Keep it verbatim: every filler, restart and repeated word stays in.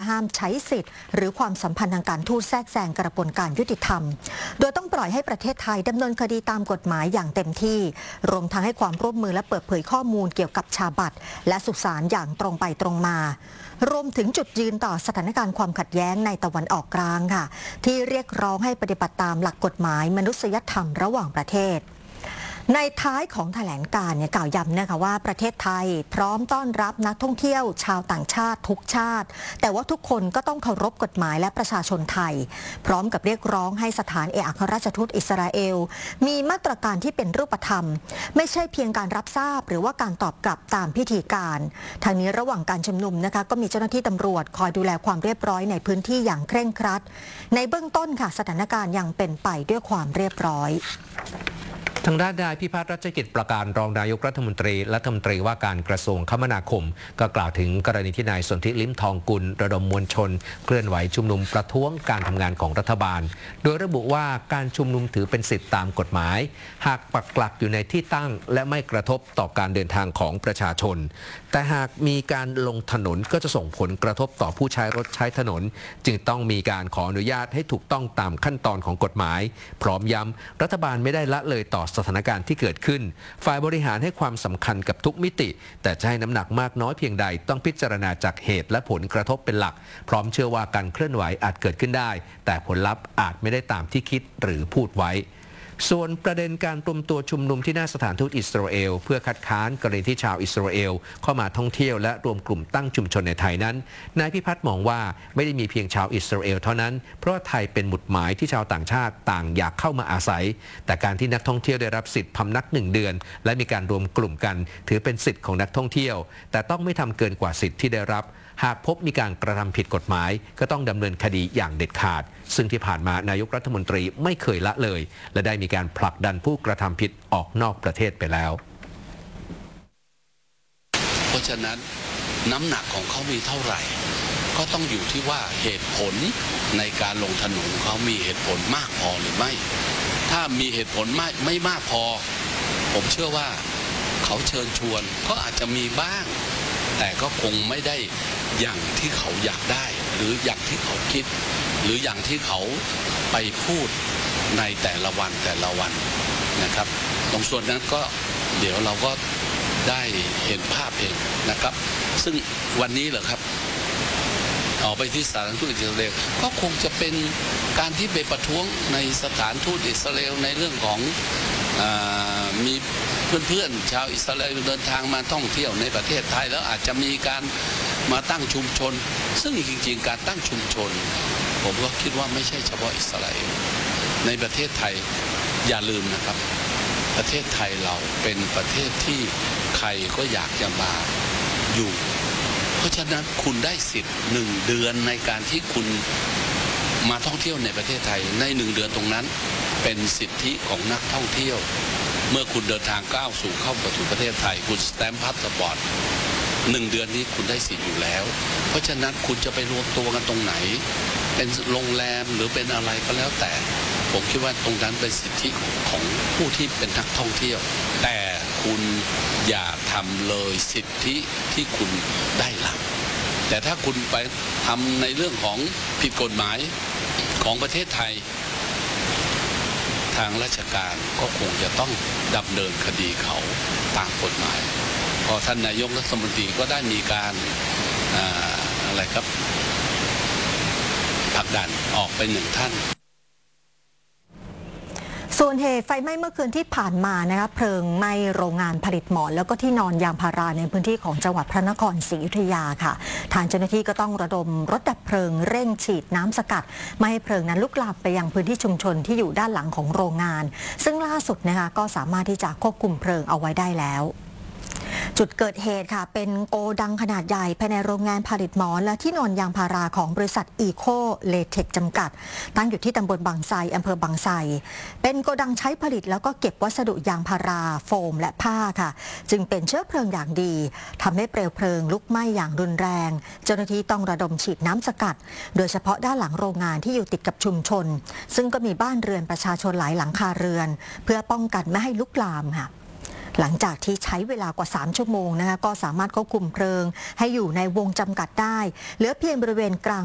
ห้ามใช้สิทธิ์หรือความสัมพันธ์ทางการทูตแทรกแซงกระบวนการยุติธรรมโดยต้องปล่อยให้ประเทศไทยดำเนินคดีตามกฎหมายอย่างเต็มที่รวมทั้งให้ความร่วมมือและเปิดเผยข้อมูลเกี่ยวกับชาบัตรและสุสานอย่างตรงไปตรงมารวมถึงจุดยืนต่อสถานการณ์ความขัดแย้งในตะวันออกกลางค่ะที่เรียกร้องให้ปฏิบัติตามหลักกฎหมายมนุษยธรรมระหว่างประเทศในท้ายของแถลงการณ์เนี่ยกล่าวย้ำนะคะว่าประเทศไทยพร้อมต้อนรับนักท่องเที่ยวชาวต่างชาติทุกชาติแต่ว่าทุกคนก็ต้องเคารพกฎหมายและประชาชนไทยพร้อมกับเรียกร้องให้สถานเอกอัครราชทูตอิสราเอลมีมาตรการที่เป็นรูปธรรมไม่ใช่เพียงการรับทราบหรือว่าการตอบกลับตามพิธีการทางนี้ระหว่างการชุมนุมนะคะก็มีเจ้าหน้าที่ตำรวจคอยดูแลความเรียบร้อยในพื้นที่อย่างเคร่งครัดในเบื้องต้นค่ะสถานการณ์ยังเป็นไปด้วยความเรียบร้อยทางด้านนายพิพัฒน์รัชกิจประการรองนายกรัฐมนตรีและรัฐมนตรีว่าการกระทรวงคมนาคมก็กล่าวถึงกรณีที่นายสนธิลิ้มทองกุลระดมมวลชนเคลื่อนไหวชุมนุมประท้วงการทำงานของรัฐบาลโดยระบุว่าการชุมนุมถือเป็นสิทธิตามกฎหมายหากปักหลักอยู่ในที่ตั้งและไม่กระทบต่อการเดินทางของประชาชนแต่หากมีการลงถนนก็จะส่งผลกระทบต่อผู้ใช้รถใช้ถนนจึงต้องมีการขออนุญาตให้ถูกต้องตามขั้นตอนของกฎหมายพร้อมย้ำรัฐบาลไม่ได้ละเลยต่อสถานการณ์ที่เกิดขึ้นฝ่ายบริหารให้ความสำคัญกับทุกมิติแต่จะให้น้ำหนักมากน้อยเพียงใดต้องพิจารณาจากเหตุและผลกระทบเป็นหลักพร้อมเชื่อว่าการเคลื่อนไหวอาจเกิดขึ้นได้แต่ผลลัพธ์อาจไม่ได้ตามที่คิดหรือพูดไว้ส่วนประเด็นการรวมตัวชุมนุมที่หน้าสถานทูตอิสราเอลเพื่อคัดค้านกรณีที่ชาวอิสราเอลเข้ามาท่องเที่ยวและรวมกลุ่มตั้งชุมชนในไทยนั้นนายพิพัฒน์มองว่าไม่ได้มีเพียงชาวอิสราเอลเท่านั้นเพราะว่าไทยเป็นหมุดหมายที่ชาวต่างชาติต่างอยากเข้ามาอาศัยแต่การที่นักท่องเที่ยวได้รับสิทธิ์พำนักหนึ่งเดือนและมีการรวมกลุ่มกันถือเป็นสิทธิ์ของนักท่องเที่ยวแต่ต้องไม่ทำเกินกว่าสิทธิ์ที่ได้รับหากพบมีการกระทำผิดกฎหมายก็ต้องดำเนินคดีอย่างเด็ดขาดซึ่งที่ผ่านมานายกรัฐมนตรีไม่เคยละเลยและได้มีการผลักดันผู้กระทำผิดออกนอกประเทศไปแล้วเพราะฉะนั้นน้ำหนักของเขามีเท่าไหร่ก็ต้องอยู่ที่ว่าเหตุผลในการลงถนนเขามีเหตุผลมากพอหรือไม่ถ้ามีเหตุผลไม่ไม่มากพอผมเชื่อว่าเขาเชิญชวนก็อาจจะมีบ้างแต่ก็คงไม่ได้อย่างที่เขาอยากได้หรืออย่างที่เขาคิดหรืออย่างที่เขาไปพูดในแต่ละวันแต่ละวันนะครับตรงส่วนนั้นก็เดี๋ยวเราก็ได้เห็นภาพเองนะครับซึ่งวันนี้เหรอครับออกไปที่สถานทูตอิสราเอลก็คงจะเป็นการที่ไปประท้วงในสถานทูตอิสราเอลในเรื่องของมีเพื่อนๆชาวอิสราเอลเดินทางมาท่องเที่ยวในประเทศไทยแล้วอาจจะมีการมาตั้งชุมชนซึ่งจริงๆการตั้งชุมชนผมก็คิดว่าไม่ใช่เฉพาะอิสราเอลในประเทศไทยอย่าลืมนะครับประเทศไทยเราเป็นประเทศที่ใครก็อยากจะมาอยู่เพราะฉะนั้นคุณได้สิทธิ์หนึ่งเดือนในการที่คุณมาท่องเที่ยวในประเทศไทยในหนึ่งเดือนตรงนั้นเป็นสิทธิของนักท่องเที่ยวเมื่อคุณเดินทางก้าวสู่เข้ามาสู่ประเทศไทยคุณสแตมป์พาสปอร์ตหนึ่งเดือนนี้คุณได้สิทธิ์อยู่แล้วเพราะฉะนั้นคุณจะไปรวมตัวกันตรงไหนเป็นโรงแรมหรือเป็นอะไรก็แล้วแต่ผมคิดว่าตรงนั้นเป็นสิทธิของผู้ที่เป็นนักท่องเที่ยวแต่คุณอย่าทำเลยสิทธิที่คุณได้รับแต่ถ้าคุณไปทำในเรื่องของผิดกฎหมายของประเทศไทยทางราชการก็คงจะต้องดำเนินคดีเขาตามกฎหมายพอท่านนายกรัฐมนตรีก็ได้มีการอะไรครับผลักดันออกไปหนึ่งท่านส่วนเหตุไฟไหม้เมื่อคืนที่ผ่านมานะคะเพลิงไหม้โรงงานผลิตหมอนแล้วก็ที่นอนยางพาราในพื้นที่ของจังหวัดพระนครศรีอยุธยาค่ะทางเจ้าหน้าที่ก็ต้องระดมรถดับเพลิงเร่งฉีดน้ำสกัดไม่ให้เพลิงนั้นลุกลามไปยังพื้นที่ชุมชนที่อยู่ด้านหลังของโรงงานซึ่งล่าสุดนะคะก็สามารถที่จะควบคุมเพลิงเอาไว้ได้แล้วจุดเกิดเหตุค่ะเป็นโกดังขนาดใหญ่ภายในโรงงานผลิตหมอนและที่นอนยางพาราของบริษัทอีโคเลเทคจำกัดตั้งอยู่ที่ตำบลบางไทรอำเภอบางไทรเป็นโกดังใช้ผลิตแล้วก็เก็บวัสดุยางพาราโฟมและผ้าค่ะจึงเป็นเชื้อเพลิงอย่างดีทำให้เปลวเพลิงลุกไหม้อย่างรุนแรงเจ้าหน้าที่ต้องระดมฉีดน้ำสกัดโดยเฉพาะด้านหลังโรงงานที่อยู่ติดกับชุมชนซึ่งก็มีบ้านเรือนประชาชนหลายหลังคาเรือนเพื่อป้องกันไม่ให้ลุกลามค่ะหลังจากที่ใช้เวลากว่าสามชั่วโมงนะคะก็สามารถควบคุมเพลิงให้อยู่ในวงจำกัดได้เหลือเพียงบริเวณกลาง